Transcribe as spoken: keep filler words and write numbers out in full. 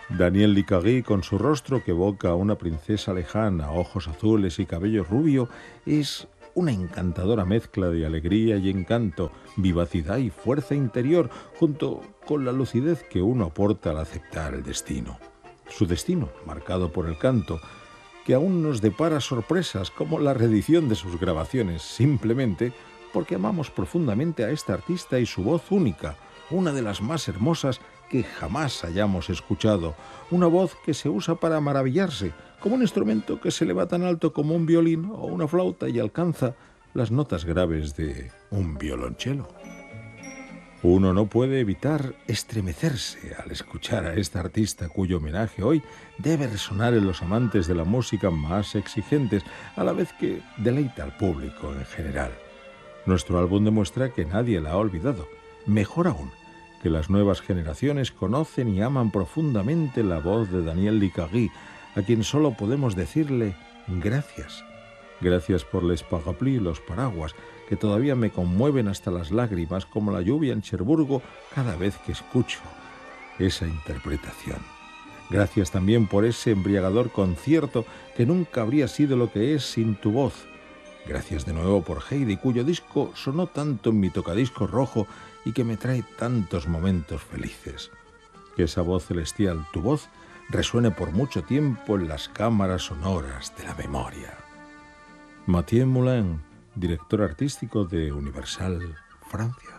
Daniel Licagui, con su rostro que evoca a una princesa lejana, ojos azules y cabello rubio, es una encantadora mezcla de alegría y encanto, vivacidad y fuerza interior, junto con la lucidez que uno aporta al aceptar el destino. Su destino, marcado por el canto, que aún nos depara sorpresas como la reedición de sus grabaciones, simplemente porque amamos profundamente a este artista y su voz única, una de las más hermosas que jamás hayamos escuchado, una voz que se usa para maravillarse, como un instrumento que se eleva tan alto como un violín o una flauta y alcanza las notas graves de un violonchelo. Uno no puede evitar estremecerse al escuchar a este artista cuyo homenaje hoy debe resonar en los amantes de la música más exigentes, a la vez que deleita al público en general. Nuestro álbum demuestra que nadie la ha olvidado. Mejor aún, que las nuevas generaciones conocen y aman profundamente la voz de Daniel Licagui, a quien solo podemos decirle gracias. Gracias por les parapluies, los paraguas, que todavía me conmueven hasta las lágrimas como la lluvia en Cherburgo cada vez que escucho esa interpretación. Gracias también por ese embriagador concierto que nunca habría sido lo que es sin tu voz. Gracias de nuevo por Heidi, cuyo disco sonó tanto en mi tocadiscos rojo y que me trae tantos momentos felices. Que esa voz celestial, tu voz, resuene por mucho tiempo en las cámaras sonoras de la memoria. Mathieu Moulin, director artístico de Universal Francia.